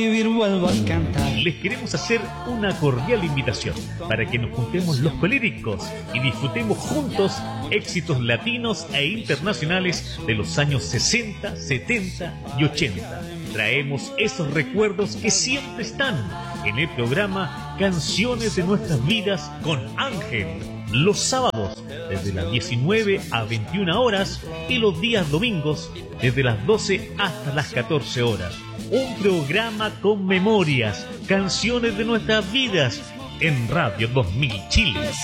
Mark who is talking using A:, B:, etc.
A: Les queremos hacer una cordial invitación para que nos juntemos los colíricos y disfrutemos juntos éxitos latinos e internacionales de los años 60, 70 y 80. Traemos esos recuerdos que siempre están en el programa Canciones de Nuestras Vidas con Ángel. Los sábados desde las 19 a 21 horas y los días domingos desde las 12 hasta las 14 horas. Un programa con memorias, canciones de nuestras vidas en Radio 2000 Chile.